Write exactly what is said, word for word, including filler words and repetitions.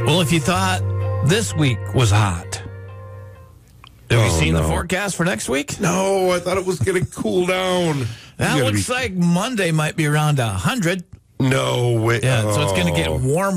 Well, if you thought this week was hot, have Oh, you seen no. the forecast for next week? No, I thought it was going to cool down. That You gotta looks be- like Monday might be around one hundred. No way. Yeah, so it's going to get Oh. warmer.